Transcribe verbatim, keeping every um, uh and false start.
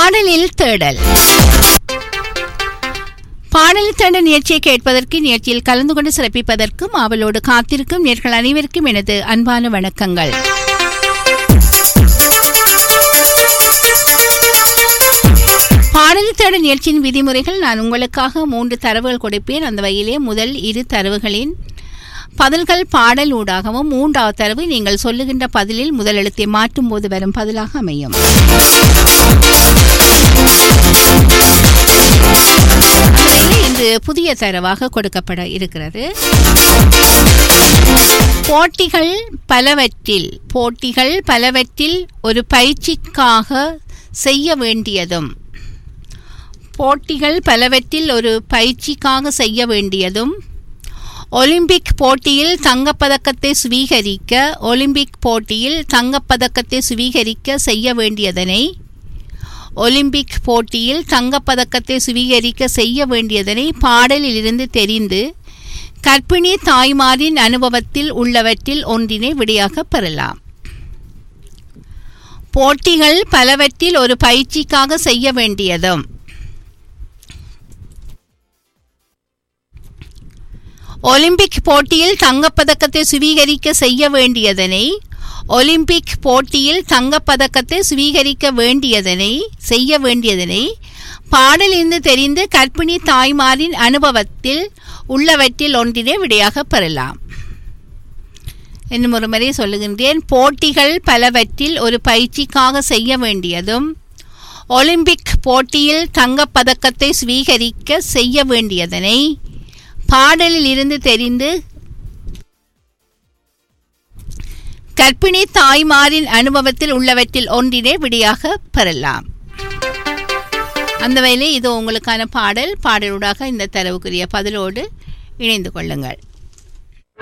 பாடலில் தேடல். பாடலில் தேடல் நிகழ்ச்சியை கேட்பதற்கு, நிகழ்ச்சியில் கலந்து கொண்டு சிறப்பிப்பதற்கும் ஆவலோடு காத்திருக்கும் நேயர்கள் அனைவருக்கும் எனது அன்பான வணக்கங்கள். பாடலில் தேடல் நிகழ்ச்சியின் விதிமுறைகள். நான் உங்களுக்காக மூன்று தரவுகள் கொடுப்பேன். அந்த வகையிலே முதல் இரு தரவுகளின் பதில்கள் பாடல் ஊடாகவும், மூன்றாவது தரவு நீங்கள் சொல்லுகின்ற பதிலில் முதல் எழுத்தை மாற்றும் போது வரும் பதிலாக அமையும். இன்று புதிய தரவாக கொடுக்கப்பட இருக்கிறது. போட்டிகள் பலவற்றில் போட்டிகள் பலவற்றில் ஒரு பயிற்சிக்காக செய்ய வேண்டியதும் போட்டிகள் பலவற்றில் ஒரு பயிற்சிக்காக செய்ய வேண்டியதும் ஒலிம்பிக் போட்டியில் தங்கப்பதக்கத்தை சுவீகரிக்க ஒலிம்பிக் போட்டியில் தங்கப்பதக்கத்தை சுவீகரிக்க செய்ய வேண்டியதனை ஒலிம்பிக் போட்டியில் தங்கப்பதக்கத்தை சுவீகரிக்க செய்ய வேண்டியதனை பாடலில் இருந்து தெரிந்து கர்ப்பிணி தாய்மாரின் அனுபவத்தில் உள்ளவற்றில் ஒன்றினை விடையாக பெறலாம். போட்டிகள் பலவற்றில் ஒரு பயிற்சிக்காக செய்ய வேண்டியதும் ஒலிம்பிக் போட்டியில் தங்கப்பதக்கத்தை சுவீகரிக்க செய்ய வேண்டியதனை ஒலிம்பிக் போட்டியில் தங்கப்பதக்கத்தை சுவீகரிக்க வேண்டியதனை செய்ய வேண்டியதனை பாடலிருந்து தெரிந்து கர்ப்பிணி தாய்மாரின் அனுபவத்தில் உள்ளவற்றில் ஒன்றினை விடையாக பெறலாம். இன்னும் ஒரு முறை சொல்லுகின்றேன். போட்டிகள் பலவற்றில் ஒரு பயிற்சிக்காக செய்ய வேண்டியதும் ஒலிம்பிக் போட்டியில் தங்கப்பதக்கத்தை சுவீகரிக்க செய்ய வேண்டியதனை பாடலில் இருந்து தெரிந்து கர்ப்பிணி தாய்மாரின் அனுபவத்தில் உள்ளவற்றில் ஒன்றினை விடையாக பெறலாம். அந்த வகையில் இது உங்களுக்கான பாடல். பாடலூடாக இந்த தரவுக்குரிய பதிலோடு இணைந்து கொள்ளுங்கள்.